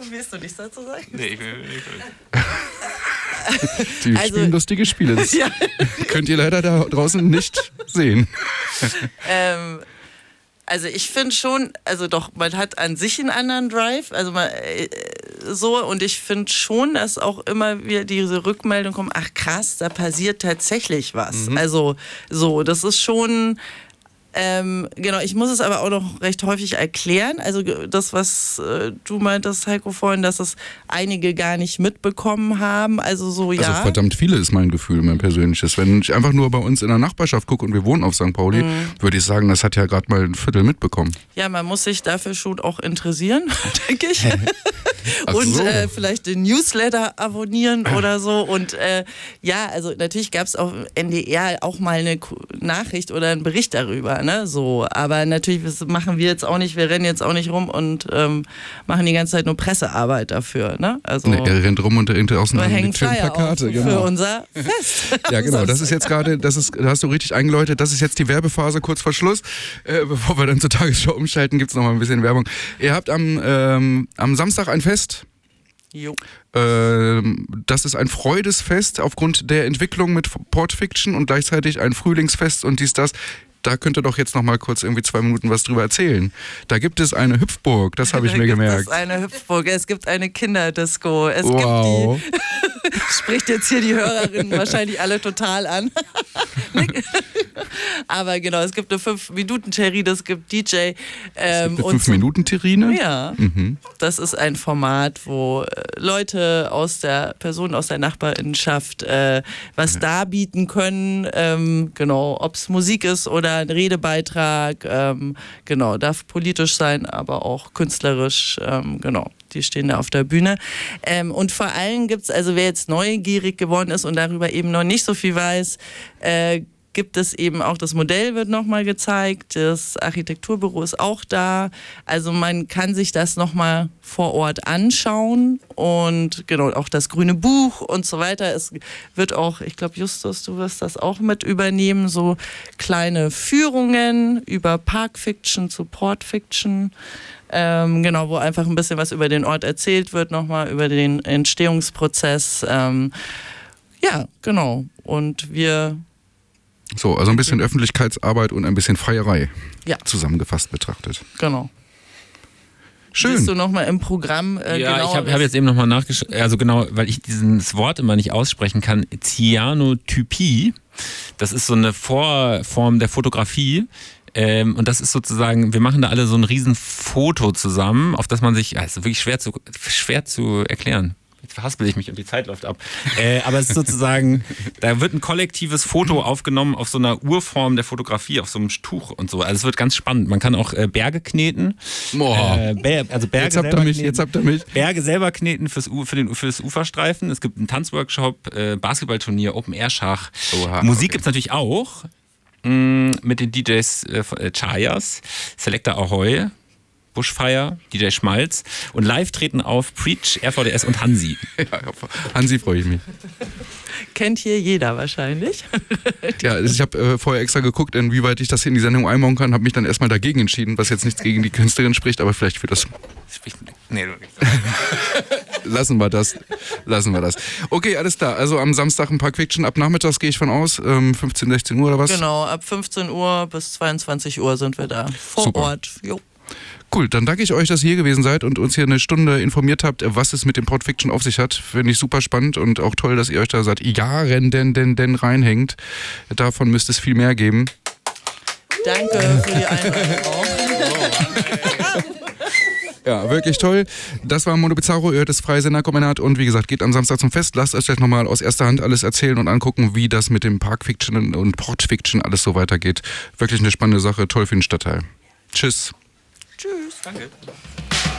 Willst du nichts dazu sagen? Nee, ich will nicht. Die spielen lustige Spiele. Das könnt ihr leider da draußen nicht sehen. Also ich finde schon, also doch, man hat an sich einen anderen Drive, also und ich finde schon, dass auch immer wieder diese Rückmeldung kommt, ach krass, da passiert tatsächlich was. Also so, das ist schon... genau, ich muss es aber auch noch recht häufig erklären. Also das, was du meintest, Heiko, vorhin, dass es einige gar nicht mitbekommen haben. Also so, ja. Also verdammt viele ist mein Gefühl, mein persönliches. Wenn ich einfach nur bei uns in der Nachbarschaft gucke und wir wohnen auf St. Pauli, würde ich sagen, das hat ja gerade mal ein Viertel mitbekommen. Ja, man muss sich dafür schon auch interessieren, denke ich. Ach Und so. vielleicht den Newsletter abonnieren oder so. Und ja, also natürlich gab es auf NDR auch mal eine Nachricht oder einen Bericht darüber. Ne? So, aber natürlich, das machen wir jetzt auch nicht, wir rennen jetzt auch nicht rum und machen die ganze Zeit nur Pressearbeit dafür. Ne? Also, Er rennt rum und hinter außen wir hängen liegt schön Flyer Plakate. auf Genau. für unser Fest. Ja, genau, das ist jetzt gerade, da hast du richtig eingeläutet, das ist jetzt die Werbephase kurz vor Schluss. Bevor wir dann zur Tagesschau umschalten, gibt es noch mal ein bisschen Werbung. Ihr habt am Samstag ein Fest. Jo. Das ist ein Freudesfest aufgrund der Entwicklung mit Portfiction und gleichzeitig ein Frühlingsfest und dies, das. Da könnt ihr doch jetzt noch mal kurz irgendwie 2 Minuten was drüber erzählen. Da gibt es eine Hüpfburg, das habe ich mir gemerkt. Es gibt eine Hüpfburg, es gibt eine Kinderdisco, es Wow. gibt die, spricht jetzt hier die Hörerinnen wahrscheinlich alle total an. Aber genau, es gibt eine 5-Minuten-Terrine, es gibt DJ. Es gibt eine 5-Minuten-Terrine? Ja, das ist ein Format, wo Personen aus der Nachbarinnenschaft was darbieten können. Genau, ob es Musik ist oder ein Redebeitrag. Genau, darf politisch sein, aber auch künstlerisch. Genau. Die stehen da auf der Bühne. Und vor allem gibt es, also wer jetzt neugierig geworden ist und darüber eben noch nicht so viel weiß, gibt es eben auch, das Modell wird nochmal gezeigt, das Architekturbüro ist auch da. Also man kann sich das nochmal vor Ort anschauen und genau, auch das grüne Buch und so weiter. Es wird auch, ich glaube Justus, du wirst das auch mit übernehmen, so kleine Führungen über Parkfiction zu Portfiction. Genau, wo einfach ein bisschen was über den Ort erzählt wird, nochmal über den Entstehungsprozess. Ja, genau. Und wir... So, also ein bisschen Öffentlichkeitsarbeit und ein bisschen Feierei zusammengefasst betrachtet. Genau. Schön. Bist du nochmal im Programm? Ja, ich hab jetzt eben nochmal nachgeschaut, also genau, weil ich dieses Wort immer nicht aussprechen kann, Cyanotypie, das ist so eine Vorform der Fotografie. Und das ist sozusagen, wir machen da alle so ein Riesenfoto zusammen, auf das man sich, ist wirklich schwer zu erklären. Jetzt verhaspel ich mich und die Zeit läuft ab. Aber es ist sozusagen, da wird ein kollektives Foto aufgenommen auf so einer Urform der Fotografie, auf so einem Tuch und so. Also es wird ganz spannend. Man kann auch Berge kneten. Berge jetzt habt ihr mich. Berge selber kneten fürs Uferstreifen. Es gibt einen Tanzworkshop, Basketballturnier, Open-Air-Schach. Musik gibt's natürlich auch. Mit den DJs Chayas, Selector Ahoy, Bushfire, DJ Schmalz und live treten auf Preach, RVDS und Hansi. Ja, Hansi freue ich mich. Kennt hier jeder wahrscheinlich. Ja, ich habe vorher extra geguckt, inwieweit ich das hier in die Sendung einbauen kann, habe mich dann erstmal dagegen entschieden, was jetzt nichts gegen die Künstlerin spricht, aber vielleicht für das... Nee, Lassen wir das. Okay, alles klar. Also am Samstag ein Parkfiction. Ab nachmittags gehe ich von aus, 15, 16 Uhr oder was? Genau, ab 15 Uhr bis 22 Uhr sind wir da vor Ort. Jo. Cool, dann danke ich euch, dass ihr hier gewesen seid und uns hier eine Stunde informiert habt, was es mit dem Portfiction auf sich hat. Finde ich super spannend und auch toll, dass ihr euch da seit Jahren denn reinhängt. Davon müsste es viel mehr geben. Danke für die Einladung auch. Ja, wirklich toll. Das war Mondo Bizarro, ihr hört das freie Senderkombinat und wie gesagt, geht am Samstag zum Fest. Lasst euch nochmal aus erster Hand alles erzählen und angucken, wie das mit dem Parkfiction und Portfiction alles so weitergeht. Wirklich eine spannende Sache, toll für den Stadtteil. Tschüss. Tschüss. Danke.